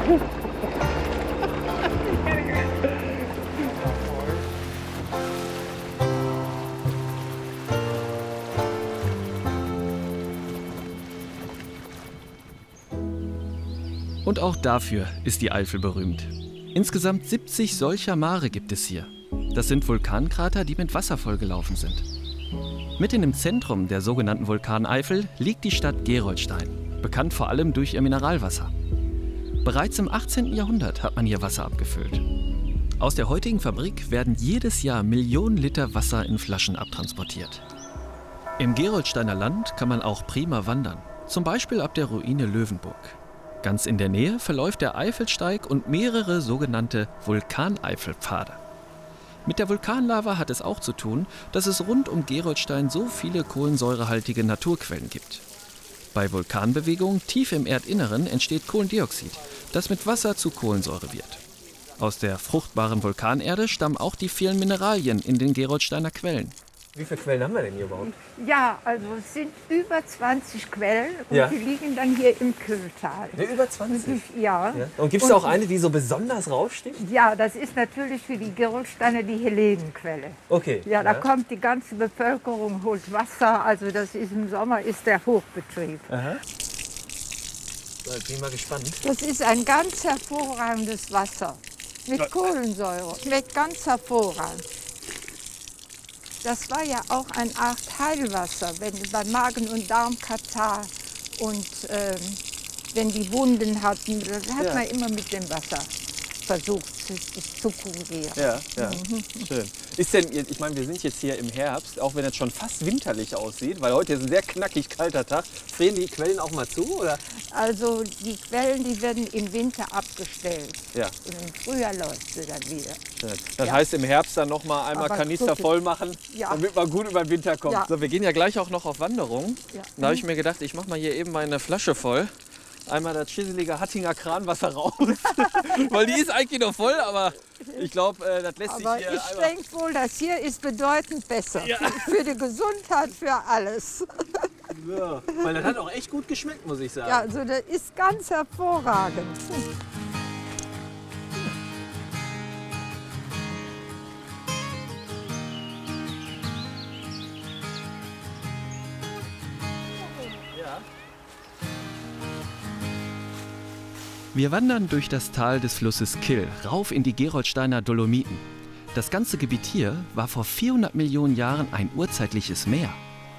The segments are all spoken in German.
Und auch dafür ist die Eifel berühmt. Insgesamt 70 solcher Mare gibt es hier. Das sind Vulkankrater, die mit Wasser vollgelaufen sind. Mitten im Zentrum der sogenannten Vulkaneifel liegt die Stadt Gerolstein, bekannt vor allem durch ihr Mineralwasser. Bereits im 18. Jahrhundert hat man hier Wasser abgefüllt. Aus der heutigen Fabrik werden jedes Jahr Millionen Liter Wasser in Flaschen abtransportiert. Im Gerolsteiner Land kann man auch prima wandern, zum Beispiel ab der Ruine Löwenburg. Ganz in der Nähe verläuft der Eifelsteig und mehrere sogenannte Vulkaneifelpfade. Mit der Vulkanlava hat es auch zu tun, dass es rund um Gerolstein so viele kohlensäurehaltige Naturquellen gibt. Bei Vulkanbewegungen tief im Erdinneren entsteht Kohlendioxid, das mit Wasser zu Kohlensäure wird. Aus der fruchtbaren Vulkanerde stammen auch die vielen Mineralien in den Gerolsteiner Quellen. Wie viele Quellen haben wir denn hier überhaupt? Ja, also es sind über 20 Quellen und Ja. die liegen dann hier im Kühltal. Ne, über 20? Ja. Ja. Und gibt es auch eine, die so besonders raussticht? Ja, das ist natürlich für die Gerolsteiner die Helenenquelle. Okay. Ja, da kommt die ganze Bevölkerung, holt Wasser. Also das ist im Sommer ist der Hochbetrieb. Aha. So, jetzt bin ich mal gespannt. Das ist ein ganz hervorragendes Wasser mit Kohlensäure. Schmeckt ganz hervorragend. Das war ja auch eine Art Heilwasser, wenn bei Magen- und Darmkatarrh und wenn die Wunden hatten, das hat man immer mit dem Wasser versucht zu kurieren. Ja, ja. Schön. Ist denn, ich meine, wir sind jetzt hier im Herbst, auch wenn es schon fast winterlich aussieht, weil heute ist ein sehr knackig kalter Tag. Frieren die Quellen auch mal zu, oder? Also die Quellen, die werden im Winter abgestellt. Ja. Und im Frühjahr läuft sie dann wieder. Schön. Das Ja. heißt, im Herbst dann noch mal einmal Aber Kanister wirklich. voll machen, Ja. damit man gut über den Winter kommt. Ja. So, wir gehen ja gleich auch noch auf Wanderung. Ja. Da habe ich mir gedacht, ich mache mal hier eben meine Flasche voll. Einmal das schisselige Hattinger Kranwasser raus. Weil die ist eigentlich noch voll, aber ich glaube, das lässt Aber sich hier ich denke wohl, das hier ist bedeutend besser. Ja. Für die Gesundheit, für alles. Ja. Weil das hat auch echt gut geschmeckt, muss ich sagen. Ja, also das ist ganz hervorragend. Wir wandern durch das Tal des Flusses Kyll rauf in die Gerolsteiner Dolomiten. Das ganze Gebiet hier war vor 400 Millionen Jahren ein urzeitliches Meer.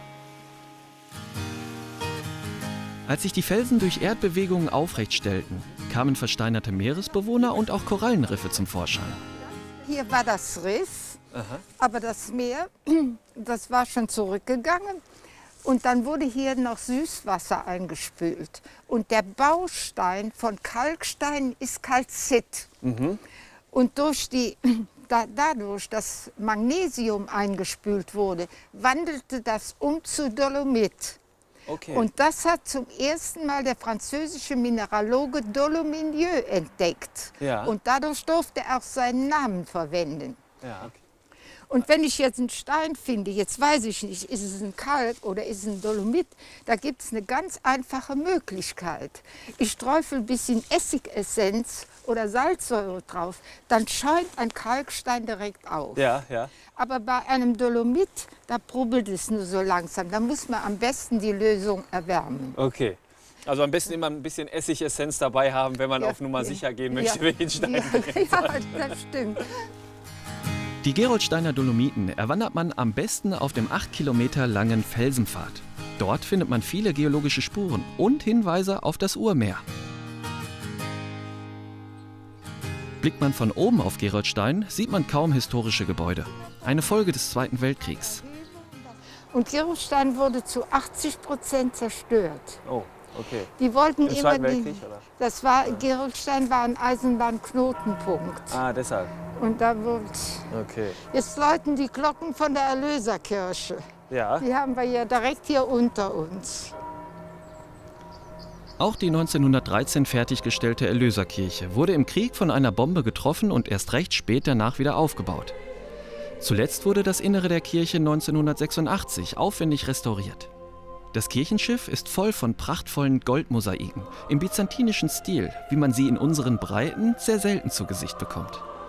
Als sich die Felsen durch Erdbewegungen aufrecht stellten, kamen versteinerte Meeresbewohner und auch Korallenriffe zum Vorschein. Hier war das Riff, aber das Meer, das war schon zurückgegangen. Und dann wurde hier noch Süßwasser eingespült. Und der Baustein von Kalkstein ist Calcit. Und dadurch, dass Magnesium eingespült wurde, wandelte das um zu Dolomit. Okay. Und das hat zum ersten Mal der französische Mineraloge Dolomieu entdeckt. Ja. Und dadurch durfte er auch seinen Namen verwenden. ja, okay. Und wenn ich jetzt einen Stein finde, jetzt weiß ich nicht, ist es ein Kalk oder ist es ein Dolomit, da gibt es eine ganz einfache Möglichkeit. Ich träufel ein bisschen Essigessenz oder Salzsäure drauf, dann schäumt ein Kalkstein direkt auf. Ja, ja. Aber bei einem Dolomit, da brubbelt es nur so langsam. Da muss man am besten die Lösung erwärmen. Okay. Also am besten immer ein bisschen Essigessenz dabei haben, wenn man auf Nummer sicher gehen möchte, Ja. wenn den Stein Ja, das stimmt. Die Gerolsteiner Dolomiten erwandert man am besten auf dem 8 Kilometer langen Felsenpfad. Dort findet man viele geologische Spuren und Hinweise auf das Urmeer. Blickt man von oben auf Gerolstein, sieht man kaum historische Gebäude. Eine Folge des Zweiten Weltkriegs. Und Gerolstein wurde zu 80% zerstört. Oh, okay. Die wollten Im immer Zweiten Weltkrieg, oder? Das war Gerolstein war ein Eisenbahnknotenpunkt. Ah, deshalb. Und da wurde Okay. jetzt läuten die Glocken von der Erlöserkirche. Ja. Die haben wir ja direkt hier unter uns. Auch die 1913 fertiggestellte Erlöserkirche wurde im Krieg von einer Bombe getroffen und erst recht spät danach wieder aufgebaut. Zuletzt wurde das Innere der Kirche 1986 aufwendig restauriert. Das Kirchenschiff ist voll von prachtvollen Goldmosaiken im byzantinischen Stil, wie man sie in unseren Breiten sehr selten zu Gesicht bekommt.